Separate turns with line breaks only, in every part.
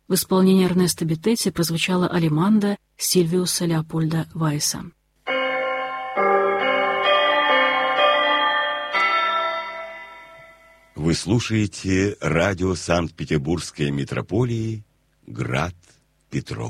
В исполнении Эрнесто Беттетти прозвучала «Алиманда» Сильвиуса Леопольда Вайса.
Вы слушаете радио Санкт-Петербургской митрополии «Град Петров».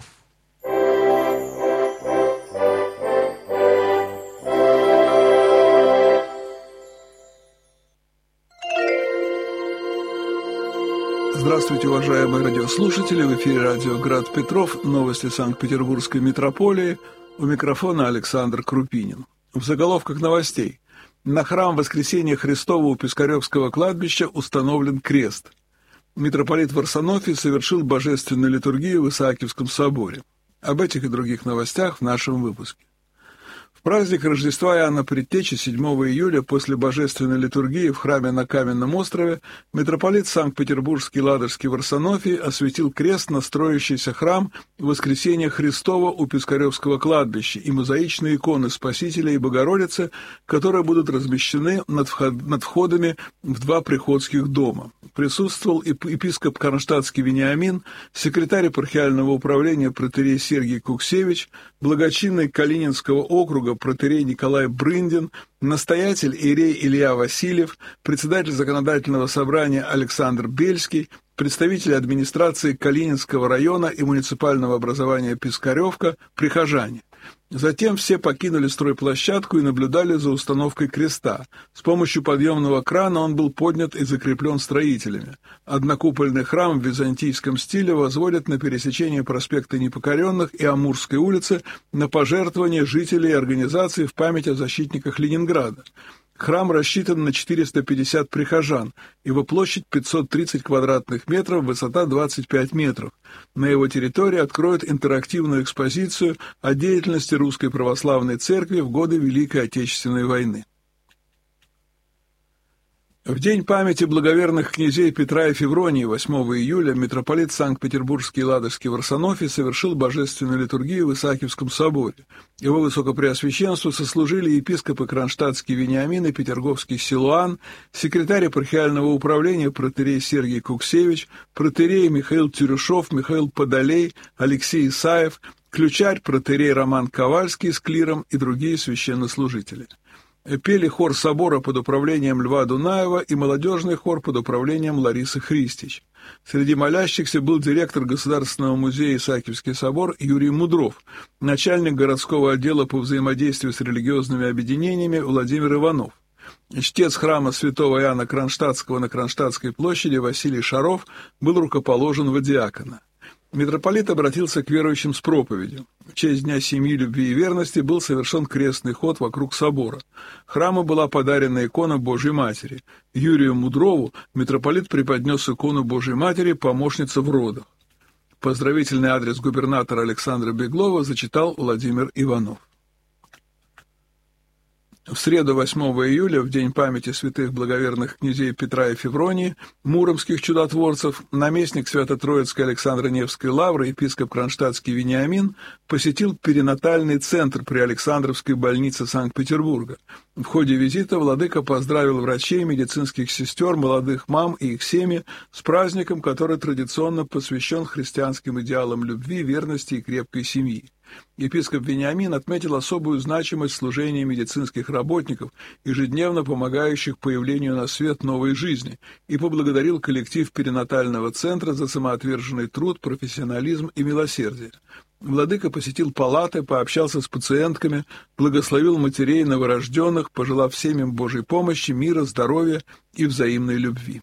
Здравствуйте, уважаемые радиослушатели! В эфире радио «Град Петров», новости Санкт-Петербургской митрополии. У микрофона Александр Крупинин. В заголовках новостей. На храм Воскресения Христова у Пискаревского кладбища установлен крест. Митрополит Варсонофий совершил божественную литургию в Исаакиевском соборе. Об этих и других новостях в нашем выпуске. В праздник Рождества Иоанна Предтечи 7 июля после божественной литургии в храме на Каменном острове митрополит Санкт-Петербургский Ладожский Варсонофий осветил крест на строящийся храм Воскресения Христова у Пискаревского кладбища и мозаичные иконы Спасителя и Богородицы, которые будут размещены над входами в два приходских дома. Присутствовал епископ Кронштадтский Вениамин, секретарь епархиального управления протоиерей Сергий Куксевич, благочинный Калининского округа протоиерей Николай Брындин, настоятель иерей Илья Васильев, председатель законодательного собрания Александр Бельский, представители администрации Калининского района и муниципального образования Пискаревка, прихожане. Затем все покинули стройплощадку и наблюдали за установкой креста. С помощью подъемного крана он был поднят и закреплен строителями. Однокупольный храм в византийском стиле возводят на пересечении проспекта Непокоренных и Амурской улицы на пожертвования жителей и организаций в память о защитниках Ленинграда. Храм рассчитан на 450 прихожан, его площадь 530 квадратных метров, высота 25 метров. На его территории откроют интерактивную экспозицию о деятельности Русской Православной Церкви в годы Великой Отечественной войны. В день памяти благоверных князей Петра и Февронии 8 июля митрополит Санкт-Петербургский Ладожский Варсонофий совершил божественную литургию в Исаакиевском соборе. Его высокопреосвященству сослужили епископы Кронштадтский Вениамин и Петерговский Силуан, секретарь епархиального управления протоиерей Сергий Куксевич, протоиерей Михаил Тюрюшов, Михаил Подолей, Алексей Исаев, ключарь протоиерей Роман Ковальский с клиром и другие священнослужители. Пели хор собора под управлением Льва Дунаева и молодежный хор под управлением Ларисы Христич. Среди молящихся был директор Государственного музея Исаакиевский собор Юрий Мудров, начальник городского отдела по взаимодействию с религиозными объединениями Владимир Иванов. Чтец храма святого Иоанна Кронштадтского на Кронштадтской площади Василий Шаров был рукоположен во диакона. Митрополит обратился к верующим с проповедью. В честь Дня семьи, любви и верности был совершен крестный ход вокруг собора. Храму была подарена икона Божьей Матери. Юрию Мудрову митрополит преподнес икону Божьей Матери «Помощница в родах». Поздравительный адрес губернатора Александра Беглова зачитал Владимир Иванов. В среду 8 июля, в день памяти святых благоверных князей Петра и Февронии, муромских чудотворцев, наместник Свято-Троицкой Александро-Невской лавры, епископ Кронштадтский Вениамин, посетил перинатальный центр при Александровской больнице Санкт-Петербурга. В ходе визита владыка поздравил врачей, медицинских сестер, молодых мам и их семьи с праздником, который традиционно посвящен христианским идеалам любви, верности и крепкой семьи. Епископ Вениамин отметил особую значимость служения медицинских работников, ежедневно помогающих появлению на свет новой жизни, и поблагодарил коллектив перинатального центра за самоотверженный труд, профессионализм и милосердие. Владыка посетил палаты, пообщался с пациентками, благословил матерей новорожденных, пожелав семьям Божьей помощи, мира, здоровья и взаимной любви.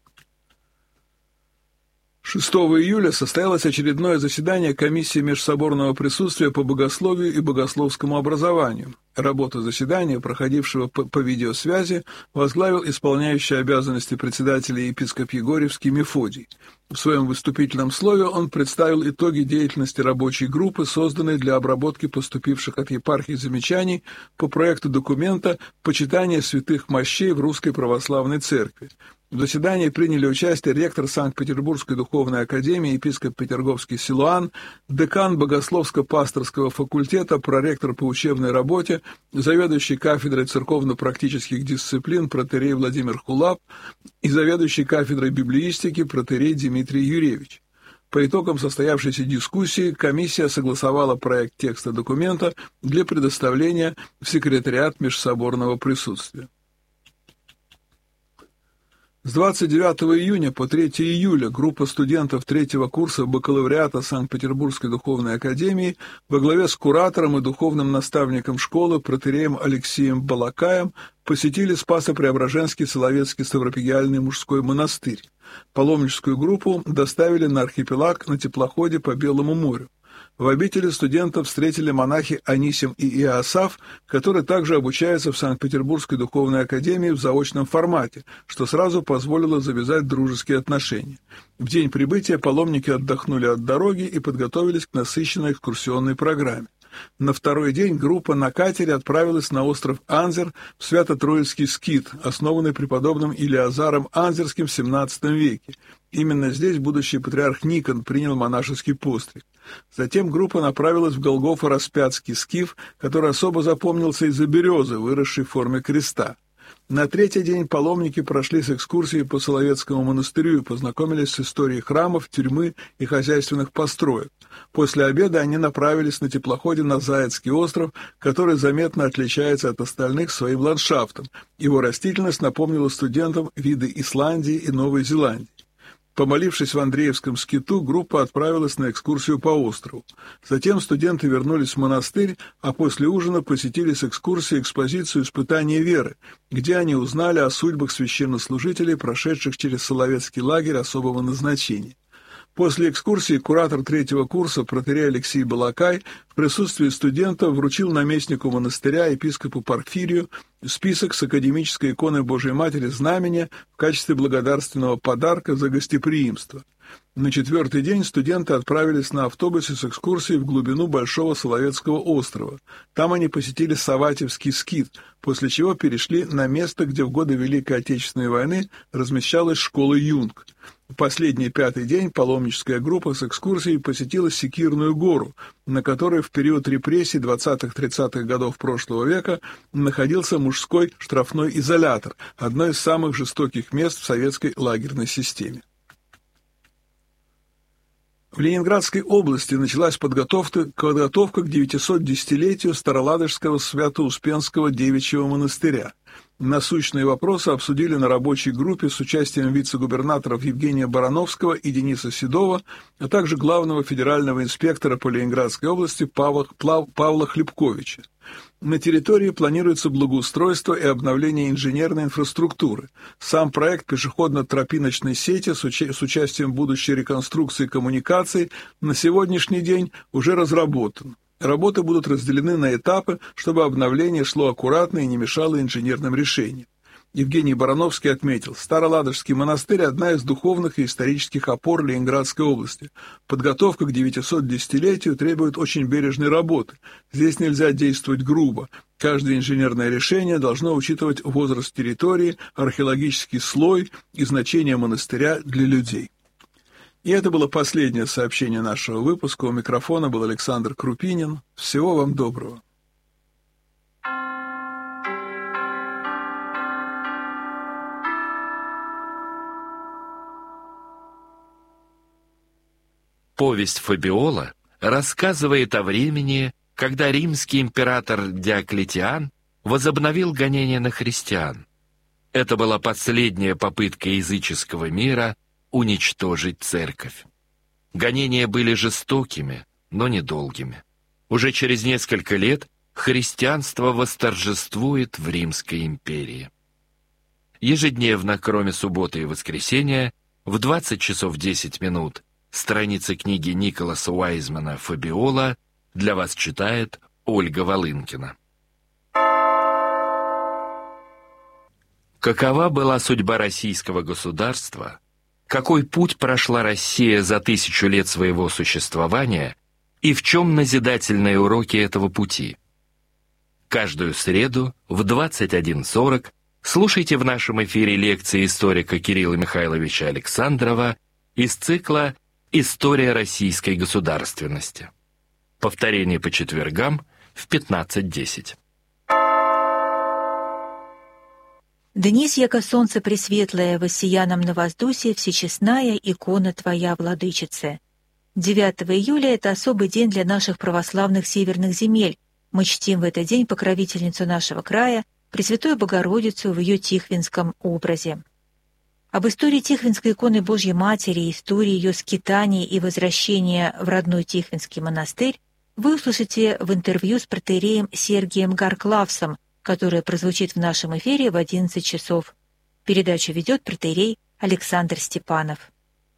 6 июля состоялось очередное заседание комиссии межсоборного присутствия по богословию и богословскому образованию. Работу заседания, проходившего по видеосвязи, возглавил исполняющий обязанности председателя епископ Егорьевский Мефодий. В своем выступительном слове он представил итоги деятельности рабочей группы, созданной для обработки поступивших от епархий замечаний по проекту документа «Почитание святых мощей в Русской Православной Церкви». В заседании приняли участие ректор Санкт-Петербургской духовной академии епископ Петерговский Силуан, декан Богословско-пасторского факультета, проректор по учебной работе, заведующий кафедрой церковно-практических дисциплин протоиерей Владимир Хулап и заведующий кафедрой библеистики протоиерей Дмитрий Юревич. По итогам состоявшейся дискуссии комиссия согласовала проект текста документа для предоставления в секретариат межсоборного присутствия. С 29 июня по 3 июля группа студентов третьего курса бакалавриата Санкт-Петербургской духовной академии во главе с куратором и духовным наставником школы протоиереем Алексеем Балакаем посетили Спасо-Преображенский Соловецкий Ставропигиальный мужской монастырь. Паломническую группу доставили на архипелаг на теплоходе по Белому морю. В обители студентов встретили монахи Анисим и Иоасаф, которые также обучаются в Санкт-Петербургской духовной академии в заочном формате, что сразу позволило завязать дружеские отношения. В день прибытия паломники отдохнули от дороги и подготовились к насыщенной экскурсионной программе. На второй день группа на катере отправилась на остров Анзер в Свято-Троицкий скит, основанный преподобным Илиазаром Анзерским в XVII веке. Именно здесь будущий патриарх Никон принял монашеский постриг. Затем группа направилась в Голгофо-Распятский скиф, который особо запомнился из-за березы, выросшей в форме креста. На третий день паломники прошли с экскурсией по Соловецкому монастырю и познакомились с историей храмов, тюрьмы и хозяйственных построек. После обеда они направились на теплоходе на Заяцкий остров, который заметно отличается от остальных своим ландшафтом. Его растительность напомнила студентам виды Исландии и Новой Зеландии. Помолившись в Андреевском скиту, группа отправилась на экскурсию по острову. Затем студенты вернулись в монастырь, а после ужина посетили с экскурсией экспозицию «Испытание веры», где они узнали о судьбах священнослужителей, прошедших через Соловецкий лагерь особого назначения. После экскурсии куратор третьего курса протоиерей Алексей Балакай в присутствии студентов вручил наместнику монастыря епископу Порфирию список с академической иконой Божией Матери Знамения в качестве благодарственного подарка за гостеприимство. На четвертый день студенты отправились на автобусе с экскурсией в глубину Большого Соловецкого острова. Там они посетили Саватьевский скит, после чего перешли на место, где в годы Великой Отечественной войны размещалась школа Юнг. В последний пятый день паломническая группа с экскурсией посетила Секирную гору, на которой в период репрессий 20-30-х годов прошлого века находился мужской штрафной изолятор, одно из самых жестоких мест в советской лагерной системе. В Ленинградской области началась подготовка к 910-летию Староладожского Свято-Успенского девичьего монастыря. Насущные вопросы обсудили на рабочей группе с участием вице-губернаторов Евгения Барановского и Дениса Седова, а также главного федерального инспектора по Ленинградской области Павла Хлебковича. На территории планируется благоустройство и обновление инженерной инфраструктуры. Сам проект пешеходно-тропиночной сети с участием будущей реконструкции коммуникаций на сегодняшний день уже разработан. Работы будут разделены на этапы, чтобы обновление шло аккуратно и не мешало инженерным решениям. Евгений Барановский отметил, Староладожский монастырь – одна из духовных и исторических опор Ленинградской области. Подготовка к 910-летию требует очень бережной работы. Здесь нельзя действовать грубо. Каждое инженерное решение должно учитывать возраст территории, археологический слой и значение монастыря для людей. И это было последнее сообщение нашего выпуска. У микрофона был Александр Крупинин. Всего вам доброго.
Повесть Фабиола рассказывает о времени, когда римский император Диоклетиан возобновил гонения на христиан. Это была последняя попытка языческого мира уничтожить церковь. Гонения были жестокими, но недолгими. Уже через несколько лет христианство восторжествует в Римской империи. Ежедневно, кроме субботы и воскресенья, в 20 часов 10 минут страницы книги Николаса Уайзмана «Фабиола» для вас читает Ольга Волынкина. Какова была судьба российского государства? Какой путь прошла Россия за 1000 лет своего существования и в чем назидательные уроки этого пути? Каждую среду в 21:40 слушайте в нашем эфире лекции историка Кирилла Михайловича Александрова из цикла «История российской государственности». Повторение по четвергам в 15:10.
Днесь, яко солнце пресветлое, воссия нам на воздусе всечестная икона Твоя, Владычице. 9 июля – это особый день для наших православных северных земель. Мы чтим в этот день покровительницу нашего края, Пресвятую Богородицу в ее тихвинском образе. Об истории Тихвинской иконы Божьей Матери, истории ее скитаний и возвращения в родной Тихвинский монастырь вы услышите в интервью с протоиереем Сергием Гарклавсом, которое прозвучит в нашем эфире в 11 часов. Передачу ведет протоиерей Александр Степанов.